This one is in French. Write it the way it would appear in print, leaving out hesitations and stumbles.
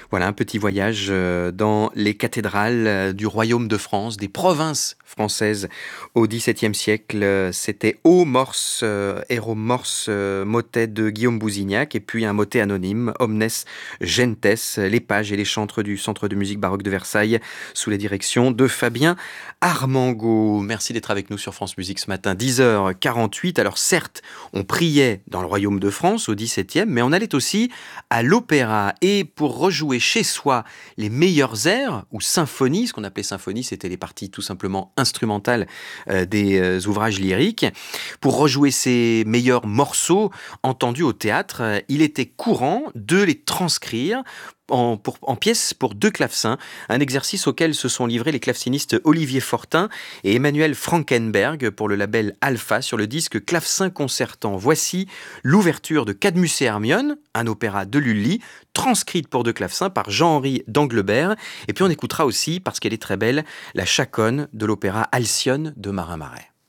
Voilà un petit voyage dans les cathédrales du royaume de France, des provinces françaises au XVIIe siècle. C'était O Mors, Ero Mors, motet de Guillaume Bousignac, et puis un motet anonyme, Omnes Gentes, les pages et les chantres du Centre de musique baroque de Versailles, sous la direction de Fabien Armango. Merci d'être avec nous sur France Musique ce matin, 10h48. Alors certes, on priait dans le royaume de France au XVIIe, mais on allait aussi à l'opéra. Et pour rejouer chez soi les meilleurs airs, ou symphonies, ce qu'on appelait symphonie, c'était les parties tout simplement instrumentales des ouvrages lyriques, pour rejouer ces meilleurs morceaux entendus au théâtre, il était courant de les transcrire en pièces pour deux clavecins, un exercice auquel se sont livrés les clavecinistes Olivier Fortin et Emmanuel Frankenberg pour le label Alpha sur le disque Clavecin concertant. Voici l'ouverture de Cadmus et Hermione, un opéra de Lully, transcrite pour deux clavecins par Jean-Henri d'Anglebert. Et puis on écoutera aussi, parce qu'elle est très belle, la chaconne de l'opéra Alcyone de Marin Marais.